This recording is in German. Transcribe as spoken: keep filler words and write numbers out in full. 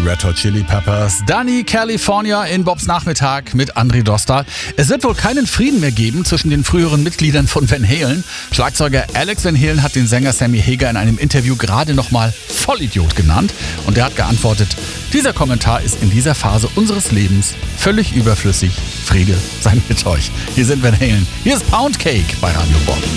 Red Hot Chili Peppers. Danny California in Bobs Nachmittag mit André Dostal. Es wird wohl keinen Frieden mehr geben zwischen den früheren Mitgliedern von Van Halen. Schlagzeuger Alex Van Halen hat den Sänger Sammy Hagar in einem Interview gerade nochmal Vollidiot genannt. Und der hat geantwortet, dieser Kommentar ist in dieser Phase unseres Lebens völlig überflüssig. Friede sei mit euch. Hier sind Van Halen. Hier ist Pound Cake bei Radio Bob.